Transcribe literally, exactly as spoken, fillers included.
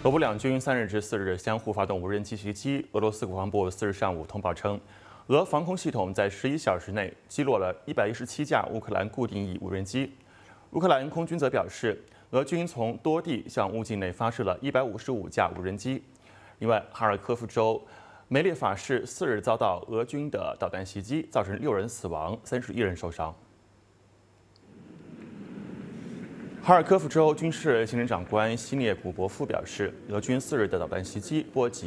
俄乌两军三日至四日相互发动无人机袭击。俄罗斯国防部四日上午通报称，俄防空系统在十一小时内击落了一百一十七架乌克兰固定翼无人机。乌克兰空军则表示，俄军从多地向乌境内发射了一百五十五架无人机。另外，哈尔科夫州梅列法市四日遭到俄军的导弹袭击，造成六人死亡，三十一人受伤。哈尔科夫州军事行政长官西涅古博夫表示，俄军四日的导弹袭击波及